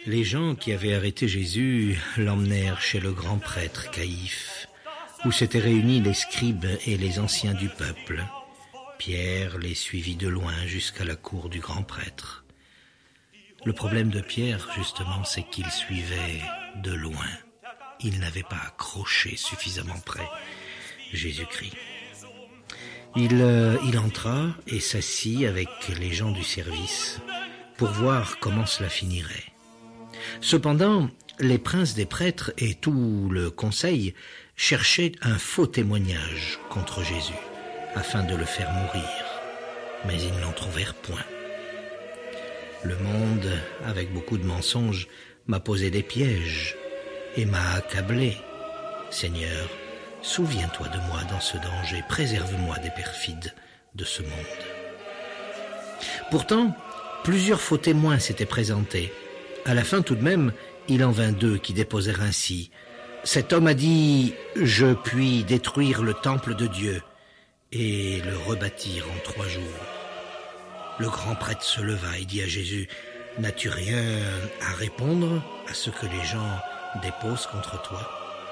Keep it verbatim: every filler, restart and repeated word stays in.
Les gens qui avaient arrêté Jésus l'emmenèrent chez le grand prêtre Caïphe, où s'étaient réunis les scribes et les anciens du peuple. Pierre les suivit de loin jusqu'à la cour du grand prêtre. Le problème de Pierre, justement, c'est qu'il suivait de loin. Il n'avait pas accroché suffisamment près Jésus-Christ. Il, euh, il entra et s'assit avec les gens du service pour voir comment cela finirait. Cependant, les princes des prêtres et tout le conseil cherchaient un faux témoignage contre Jésus, afin de le faire mourir. Mais ils n'en trouvèrent point. Le monde, avec beaucoup de mensonges, m'a posé des pièges et m'a accablé. Seigneur, souviens-toi de moi dans ce danger, préserve-moi des perfides de ce monde. Pourtant, plusieurs faux témoins s'étaient présentés. À la fin, tout de même, il en vint deux qui déposèrent ainsi. Cet homme a dit « Je puis détruire le temple de Dieu et le rebâtir en trois jours. » Le grand prêtre se leva et dit à Jésus « N'as-tu rien à répondre à ce que les gens déposent contre toi ?»